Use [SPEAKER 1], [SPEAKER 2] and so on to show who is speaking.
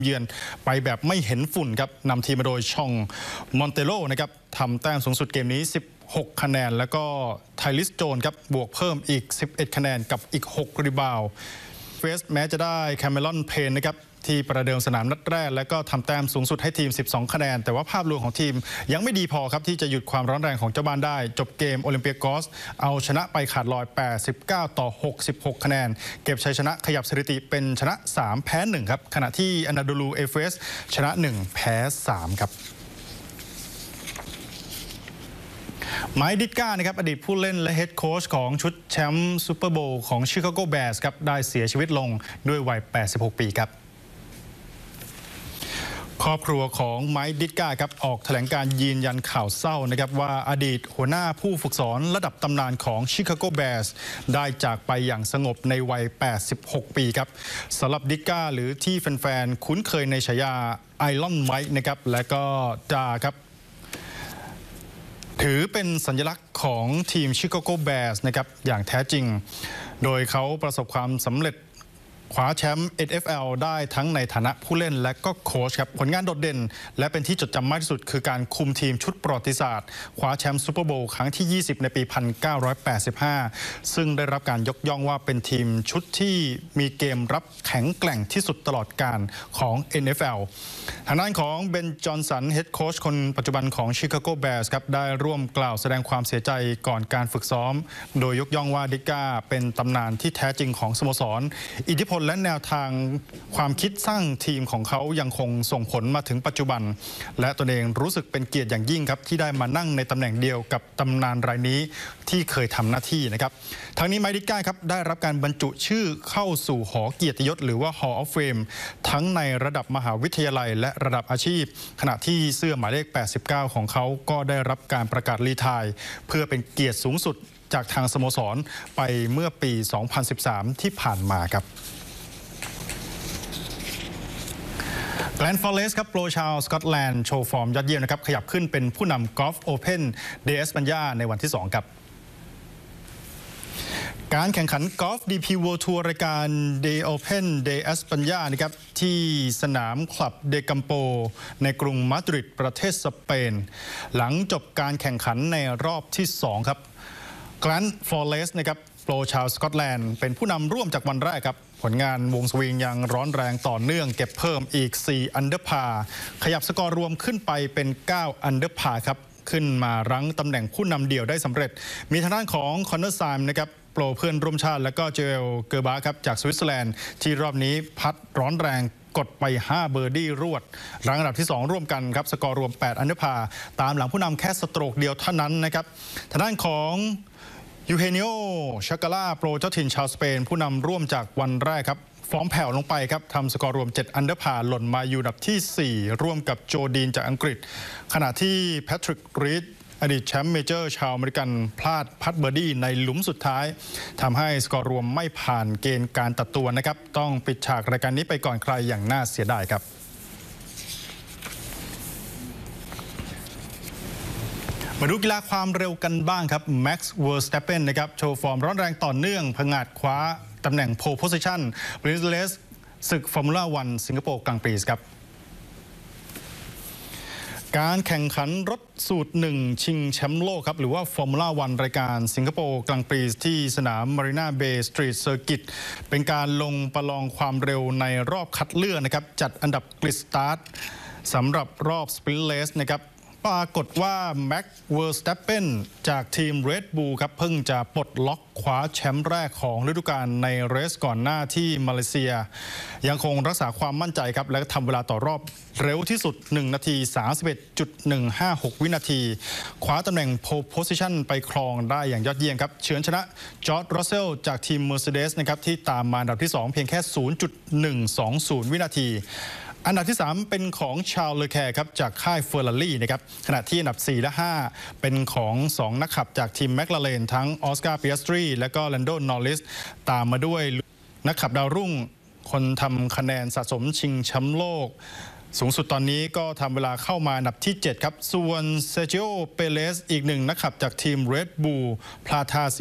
[SPEAKER 1] เยือนไปแบบไม่เห็นฝุ่นครับนำทีมมาโดยชองมอนเตโลนะครับทำแต้มสูงสุดเกมนี้16 คะแนนแล้วก็ไทลิสโจนครับบวกเพิ่มอีก11 คะแนนกับอีก6 รีบาวด์เฟสแม้จะได้แคมเมรอนเพนนะครับที่ประเดิมสนามนัดแรกแล้วก็ทำแต้มสูงสุดให้ทีม12 คะแนนแต่ว่าภาพรวมของทีมยังไม่ดีพอครับที่จะหยุดความร้อนแรงของเจ้าบ้านได้จบเกมโอลิมเปียโกสเอาชนะไปขาดลอย89-66 คะแนนเก็บชัยชนะขยับสถิติเป็นชนะ3แพ้1ครับขณะที่อนาโดลูเอฟเอสชนะ1แพ้3ครับไมค์ดิก้านะครับอดีตผู้เล่นและเฮดโค้ชของชุดแชมป์ซูเปอร์โบว์ของชิคาโกแบร์สครับได้เสียชีวิตลงด้วยวัย86 ปีครับครอบครัวของไมค์ดิก้าครับออกแถลงการยืนยันข่าวเศร้านะครับว่าอดีตหัวหน้าผู้ฝึกสอนระดับตำนานของชิคาโกแบร์สได้จากไปอย่างสงบในวัย86 ปีครับสำหรับดิก้าหรือที่แฟนๆคุ้นเคยในฉายาไอรอนไมค์นะครับและก็ดาครับถือเป็นสัญลักษณ์ของทีมชิคาโกแบร์สนะครับอย่างแท้จริงโดยเขาประสบความสำเร็จคว้าแชมป์ NFL ได้ทั้งในฐานะผู้เล่นและก็โค้ชครับผลงานโดดเด่นและเป็นที่จดจำมากที่สุดคือการคุมทีมชุดประวัติศาสตร์คว้าแชมป์ซูเปอร์โบว์ครั้งที่ 20 ในปี 1985 ซึ่งได้รับการยกย่องว่าเป็นทีมชุดที่มีเกมรับแข็งแกร่งที่สุดตลอดกาลของ NFL ทางด้านของเบนจอห์นสันเฮดโค้ชคนปัจจุบันของชิคาโกแบร์สครับได้ร่วมกล่าวแสดงความเสียใจก่อนการฝึกซ้อมโดยยกย่องว่าดิก้าเป็นตำนานที่แท้จริงของสโมสรอิทธิพลและแนวทางความคิดสร้างทีมของเขายังคงส่งผลมาถึงปัจจุบันและตนเองรู้สึกเป็นเกียรติอย่างยิ่งครับที่ได้มานั่งในตำแหน่งเดียวกับตำนานรายนี้ที่เคยทำหน้าที่นะครับทั้งนี้ไมค์ดิก้าครับได้รับการบรรจุชื่อเข้าสู่หอเกียรติยศหรือว่า Hall of Fame ทั้งในระดับมหาวิทยาลัยและระดับอาชีพขณะที่เสื้อหมายเลข89ของเขาก็ได้รับการประกาศรีไทร์เพื่อเป็นเกียรติสูงสุดจากทางสโมสรไปเมื่อปี 2013 ที่ผ่านมาครับแกลนฟอเรสต์ครับโปรชาวสกอตแลนด์โชว์ฟอร์มยอดเยี่ยมนะครับขยับขึ้นเป็นผู้นำกอล์ฟโอเพ่นเดเอสปัญญาในวันที่ 2 ครับการแข่งขันกอล์ฟ DP World Tour รายการ Day Open Day España นะครับที่สนามคลับเดกัมโปในกรุงมาดริดประเทศสเปนหลังจบการแข่งขันในรอบที่ 2 ครับแกลนฟอเรสต์นะครับโปรชาวสกอตแลนด์เป็นผู้นำร่วมจากวันแรกครับผลงานวงสวิงยังร้อนแรงต่อเนื่องเก็บเพิ่มอีก4 อันเดอร์พาร์ขยับสกอร์รวมขึ้นไปเป็น9 อันเดอร์พาร์ครับขึ้นมารั้งตำแหน่งผู้นำเดี่ยวได้สำเร็จมีทางด้านของคอนเนอร์ไซม์นะครับโปรเพื่อนร่วมชาติและก็เจเอลเกอร์บาครับจากสวิตเซอร์แลนด์ที่รอบนี้พัดร้อนแรงกดไป5 เบอร์ดี้รวดรั้งอันดับที่ 2 ร่วมกันครับสกอร์รวม8 อันเดอร์พาร์ตามหลังผู้นำแค่สโตรกเดียวเท่านั้นนะครับทางด้านของยูเฮเนโอชากาล่าโปรเจ้าถิ่นชาวสเปนผู้นำร่วมจากวันแรกครับฟอร์มแผ่วลงไปครับทำสกอร์รวม7 อันเดอร์พาร์หล่นมาอยู่อันดับที่ 4 ร่วมกับโจดีนจากอังกฤษขณะที่แพทริกรีดอดีตแชมป์เมเจอร์ชาวอเมริกันพลาดพัดเบอร์ดี้ในหลุมสุดท้ายทำให้สกอร์รวมไม่ผ่านเกณฑ์การตัดตัวนะครับต้องปิดฉากรายการนี้ไปก่อนใครอย่างน่าเสียดายครับมาดูกีฬาความเร็วกันบ้างครับแม็กซ์เวอร์สแตปเปนนะครับโชว์ฟอร์มร้อนแรงต่อเนื่องผงาดคว้าตำแหน่งโพลโพสิชันบริสเลสศึกฟอร์มูล่าวันสิงคโปร์กลางปีครับการแข่งขันรถสูตร1ชิงแชมป์โลกครับหรือว่าฟอร์มูล่าวันรายการสิงคโปร์กลางปีที่สนามมารีนาเบย์สตรีทเซอร์กิตเป็นการลงประลองความเร็วในรอบคัดเลือกนะครับจัดอันดับกริดสตาร์ทสำหรับรอบสปรินต์เลสนะครับปรากฏว่าแม็กซ์เวอร์สแตปเปนจากทีม Red Bull ครับเพิ่งจะปลดล็อกคว้าแชมป์แรกของฤดูกาลในเรสก่อนหน้าที่มาเลเซียยังคงรักษาความมั่นใจครับและทำเวลาต่อรอบเร็วที่สุด1 นาที 31.156 วินาทีคว้าตำแหน่งโพลโพสิชันไปครองได้อย่างยอดเยี่ยมครับเฉือนชนะจอร์จ รัสเซลจากทีม Mercedes นะครับที่ตามมาอันดับที่ 2 เพียงแค่ 0.120 วินาทีอันดับที่ 3 เป็นของชาร์ล เลอแคร์ครับจากค่ายเฟอร์รารี่นะครับขณะที่อันดับ 4 และ 5 เป็นของ2 นักขับจากทีมแมคลาเรนทั้งออสการ์ ปิอัสตรีและก็แลนโด นอริสตามมาด้วยนักขับดาวรุ่งคนทำคะแนนสะสมชิงแชมป์โลกสูงสุดตอนนี้ก็ทำเวลาเข้ามาอันดับที่ 7 ครับส่วนเซจิโอ เปเรสอีก1 นักขับจากทีม Red Bull พลาดท่า